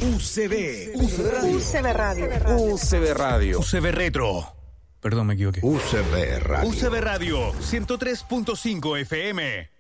UCB. UCB Radio. UCB Radio. UCB Retro. Perdón, me equivoqué. UCB Radio. UCB Radio 103.5 FM.